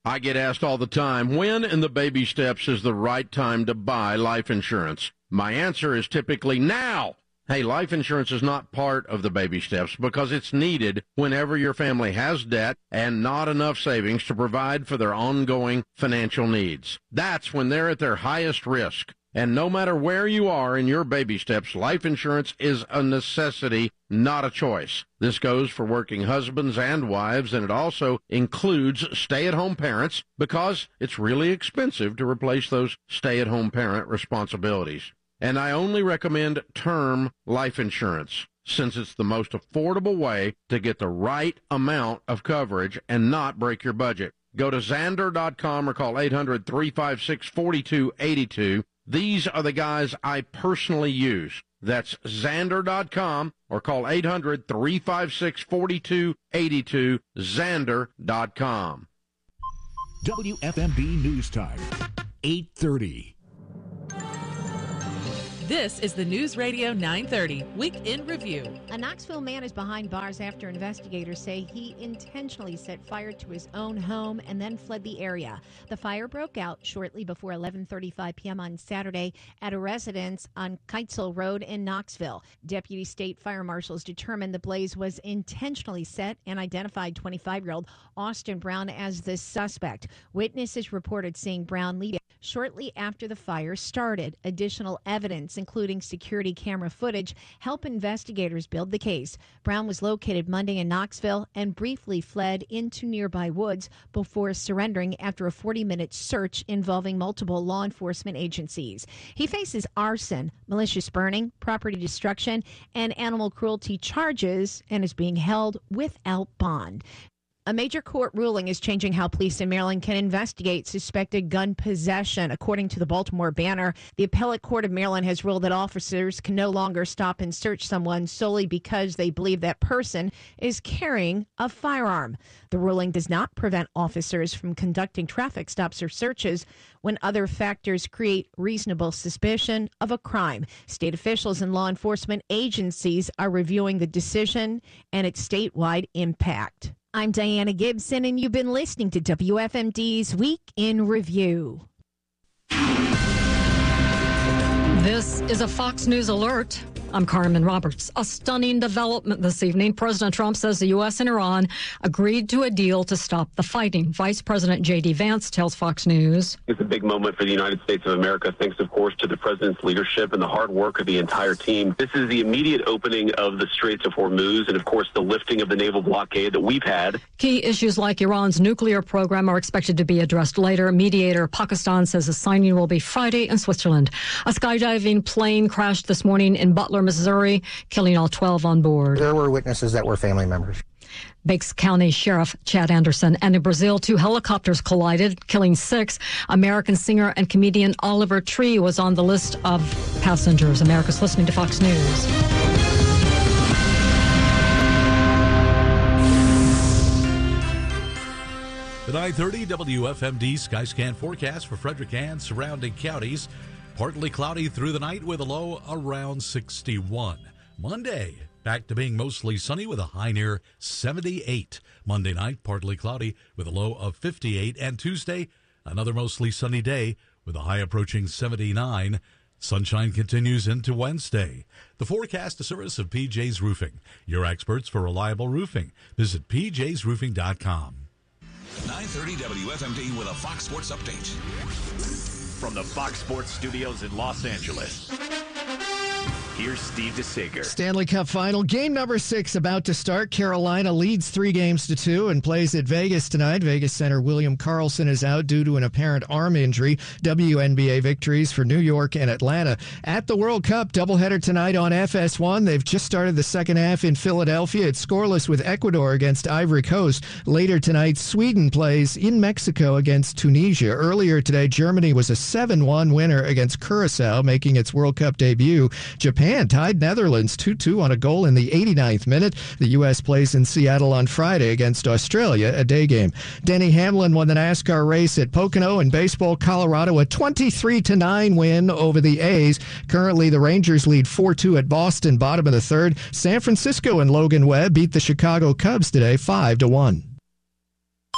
I get asked all the time, when in the baby steps is the right time to buy life insurance? My answer is typically now. Hey, life insurance is not part of the baby steps because it's needed whenever your family has debt and not enough savings to provide for their ongoing financial needs. That's when they're at their highest risk. And no matter where you are in your baby steps, life insurance is a necessity, not a choice. This goes for working husbands and wives, and it also includes stay-at-home parents because it's really expensive to replace those stay-at-home parent responsibilities. And I only recommend term life insurance since it's the most affordable way to get the right amount of coverage and not break your budget. Go to Xander.com or call 800-356-4282. These are the guys I personally use. That's Xander.com or call 800-356-4282, Xander.com. WFMD News Time, 8:30. This is the News Radio 930 Week in Review. A Knoxville man is behind bars after investigators say he intentionally set fire to his own home and then fled the area. The fire broke out shortly before 11:35 p.m. on Saturday at a residence on Keitzel Road in Knoxville. Deputy State Fire Marshals determined the blaze was intentionally set and identified 25-year-old Austin Brown as the suspect. Witnesses reported seeing Brown leave shortly after the fire started. Additional evidence, including security camera footage, help investigators build the case. Brown was located Monday in Knoxville and briefly fled into nearby woods before surrendering after a 40-minute search involving multiple law enforcement agencies. He faces arson, malicious burning, property destruction, and animal cruelty charges and is being held without bond. A major court ruling is changing how police in Maryland can investigate suspected gun possession. According to the Baltimore Banner, the Appellate Court of Maryland has ruled that officers can no longer stop and search someone solely because they believe that person is carrying a firearm. The ruling does not prevent officers from conducting traffic stops or searches when other factors create reasonable suspicion of a crime. State officials and law enforcement agencies are reviewing the decision and its statewide impact. I'm Diana Gibson, and you've been listening to WFMD's Week in Review. This is a Fox News alert. I'm Carmen Roberts. A stunning development this evening. President Trump says the U.S. and Iran agreed to a deal to stop the fighting. Vice President J.D. Vance tells Fox News. It's a big moment for the United States of America, thanks, of course, to the president's leadership and the hard work of the entire team. This is the immediate opening of the Straits of Hormuz and, of course, the lifting of the naval blockade that we've had. Key issues like Iran's nuclear program are expected to be addressed later. Mediator Pakistan says the signing will be Friday in Switzerland. A skydiving plane crashed this morning in Butler, Missouri, killing all 12 on board. There were witnesses that were family members. Bakes County Sheriff Chad Anderson. And in Brazil, 2 helicopters collided, killing 6. American singer and comedian Oliver Tree was on the list of passengers. America's listening to Fox News. The 930 WFMD Skyscan forecast for Frederick and surrounding counties. Partly cloudy through the night with a low around 61. Monday, back to being mostly sunny with a high near 78. Monday night, partly cloudy with a low of 58. And Tuesday, another mostly sunny day with a high approaching 79. Sunshine continues into Wednesday. The forecast, a service of PJ's Roofing, your experts for reliable roofing. Visit pjsroofing.com. 930 WFMD with a Fox Sports update. From the Fox Sports Studios in Los Angeles, here's Steve DeSager. Stanley Cup Final, game number 6 about to start. Carolina leads 3-2 and plays at Vegas tonight. Vegas center William Karlsson is out due to an apparent arm injury. WNBA victories for New York and Atlanta. At the World Cup, doubleheader tonight on FS1. They've just started the second half in Philadelphia. It's scoreless with Ecuador against Ivory Coast. Later tonight, Sweden plays in Mexico against Tunisia. Earlier today, Germany was a 7-1 winner against Curacao, making its World Cup debut. Japan tied Netherlands 2-2 on a goal in the 89th minute. The U.S. plays in Seattle on Friday against Australia, a day game. Denny Hamlin won the NASCAR race at Pocono. In baseball, Colorado, a 23-9 win over the A's. Currently, the Rangers lead 4-2 at Boston, bottom of the third. San Francisco and Logan Webb beat the Chicago Cubs today 5-1.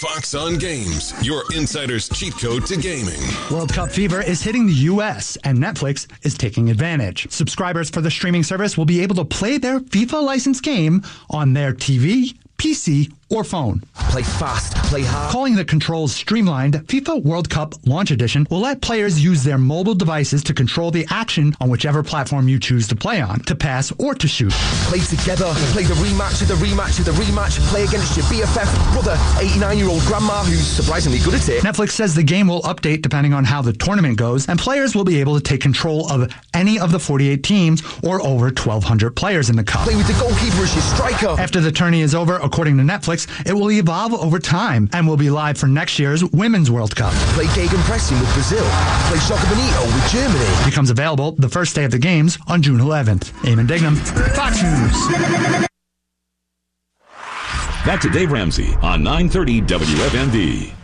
Fox on Games, your insider's cheat code to gaming. World Cup fever is hitting the U.S., and Netflix is taking advantage. Subscribers for the streaming service will be able to play their FIFA licensed game on their TV, PC, or phone. Play fast, play hard. Calling the controls streamlined, FIFA World Cup Launch Edition will let players use their mobile devices to control the action on whichever platform you choose to play on, to pass or to shoot. Play together, play the rematch of the rematch of the rematch, play against your BFF brother, 89-year-old grandma who's surprisingly good at it. Netflix says the game will update depending on how the tournament goes, and players will be able to take control of any of the 48 teams or over 1,200 players in the cup. Play with the goalkeeper as your striker. After the tourney is over, according to Netflix, it will evolve over time and will be live for next year's Women's World Cup. Play gegenpressing with Brazil. Play Soccer Bonito with Germany. It becomes available the first day of the games on June 11th. Eamon Dignam, Fox News. Back to Dave Ramsey on 930 WFMD.